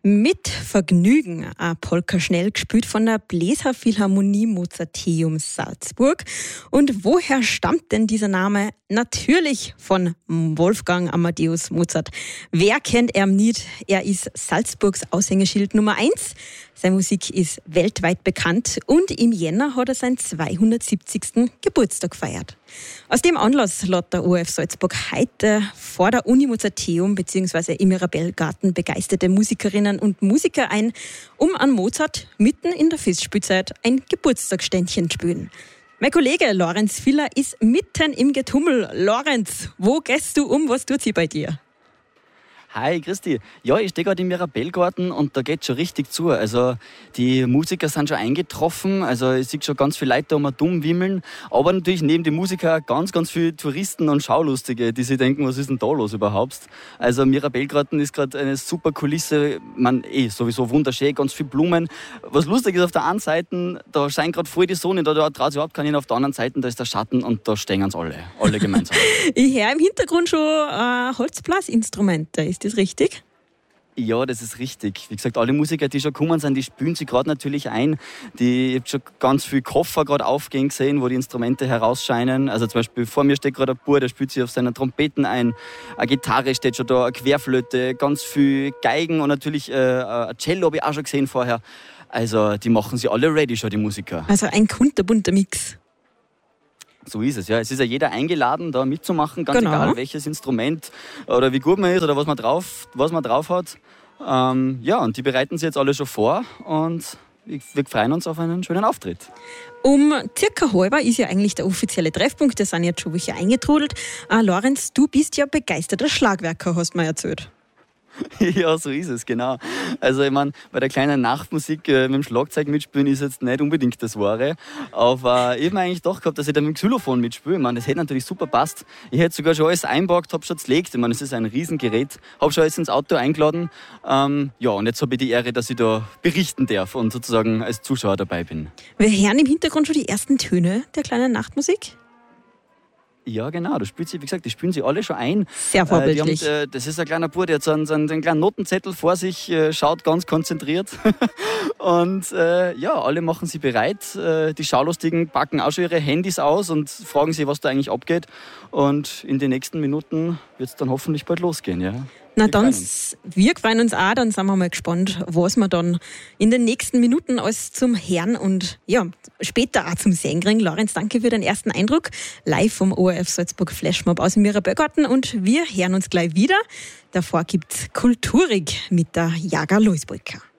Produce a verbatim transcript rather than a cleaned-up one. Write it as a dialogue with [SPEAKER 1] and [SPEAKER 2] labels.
[SPEAKER 1] Mit Vergnügen, eine Polka schnell gespielt von der Bläserphilharmonie Mozarteum Salzburg. Und woher stammt denn dieser Name? Natürlich von Wolfgang Amadeus Mozart. Wer kennt ihn nicht? Er ist Salzburgs Aushängeschild Nummer eins. Seine Musik ist weltweit bekannt und im Jänner hat er seinen zweihundertsiebzigsten Geburtstag gefeiert. Aus dem Anlass lädt der O R F Salzburg heute vor der Uni Mozarteum bzw. im Mirabellgarten begeisterte Musikerinnen und Musiker ein, um an Mozart mitten in der Festspielzeit ein Geburtstagsständchen zu spielen. Mein Kollege Lorenz Filler ist mitten im Getummel. Lorenz, wo gehst du um? Was tut sie bei dir?
[SPEAKER 2] Hi, Christi. Ja, ich stehe gerade im Mirabellgarten und da geht schon richtig zu. Also die Musiker sind schon eingetroffen, also ich sehe schon ganz viele Leute da um dumm wimmeln, aber natürlich neben den Musikern ganz, ganz viele Touristen und Schaulustige, die sich denken, was ist denn da los überhaupt? Also Mirabellgarten ist gerade eine super Kulisse, man eh sowieso wunderschön, ganz viele Blumen. Was lustig ist, auf der einen Seite, da scheint gerade voll die Sonne, da, da traut sich überhaupt keiner hin, auf der anderen Seite, da ist der Schatten und da stehen uns alle, alle gemeinsam.
[SPEAKER 1] Ich höre im Hintergrund schon äh, Holzblasinstrumente. Ist das richtig?
[SPEAKER 2] Ja, das ist richtig. Wie gesagt, alle Musiker, die schon gekommen sind, die spülen sich gerade natürlich ein. Die, ich habe schon ganz viele Koffer gerade aufgehen gesehen, wo die Instrumente herausscheinen. Also zum Beispiel vor mir steht gerade ein Bub, der spielt sich auf seinen Trompeten ein. Eine Gitarre steht schon da, eine Querflöte, ganz viel Geigen und natürlich äh, ein Cello habe ich auch schon gesehen vorher. Also die machen sich alle ready schon, die Musiker.
[SPEAKER 1] Also ein kunterbunter Mix.
[SPEAKER 2] So ist es, ja. Es ist ja jeder eingeladen, da mitzumachen, ganz
[SPEAKER 1] genau.
[SPEAKER 2] Egal welches Instrument oder wie gut man ist oder was man drauf, was man drauf hat. Ähm, ja, und die bereiten sich jetzt alle schon vor und wir freuen uns auf einen schönen Auftritt.
[SPEAKER 1] Um circa halber ist ja eigentlich der offizielle Treffpunkt, da sind jetzt schon welche eingetrudelt. Äh, Lorenz, du bist ja begeisterter Schlagwerker, hast du mir erzählt.
[SPEAKER 2] Ja, so ist es, genau. Also ich meine, bei der kleinen Nachtmusik äh, mit dem Schlagzeug mitspielen ist jetzt nicht unbedingt das Wahre. Aber ich habe mir eigentlich doch gehabt, dass ich da mit dem Xylophon mitspiele. Ich meine, das hätte natürlich super passt. Ich hätte sogar schon alles einpackt, habe schon zerlegt. Ich meine, es ist ein Riesengerät. Habe schon alles ins Auto eingeladen. Ähm, ja, und jetzt habe ich die Ehre, dass ich da berichten darf und sozusagen als Zuschauer dabei bin.
[SPEAKER 1] Wir hören im Hintergrund schon die ersten Töne der kleinen Nachtmusik.
[SPEAKER 2] Ja, genau, da spielt sie, wie gesagt, die spielen sie alle schon ein.
[SPEAKER 1] Sehr vorbildlich.
[SPEAKER 2] Äh, die haben, äh, das ist ein kleiner Bub, der hat so einen, so einen kleinen Notenzettel vor sich, äh, schaut ganz konzentriert. Und äh, ja, alle machen sie bereit. Äh, die Schaulustigen packen auch schon ihre Handys aus und fragen sich, was da eigentlich abgeht. Und in den nächsten Minuten wird es dann hoffentlich bald losgehen, ja.
[SPEAKER 1] Na wir dann, freuen wir freuen uns auch, dann sind wir mal gespannt, was wir dann in den nächsten Minuten alles zum Hören und ja, später auch zum Sehen kriegen. Lorenz, danke für den ersten Eindruck. Live vom O R F Salzburg Flashmob aus dem Mirabellgarten und wir hören uns gleich wieder. Davor gibt's Kulturig mit der Jager Loisbrücker.